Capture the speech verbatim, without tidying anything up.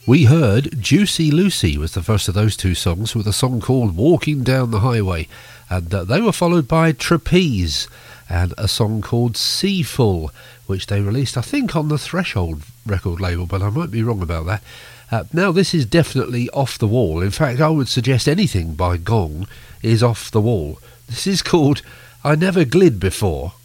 We heard Juicy Lucy was the first of those two songs, with a song called Walking Down the Highway, and uh, they were followed by Trapeze and a song called Seafull, which they released I think on the Threshold record label, but I might be wrong about that. Uh, now this is definitely off the wall. In fact, I would suggest anything by Gong is off the wall. This is called I Never Glid Before.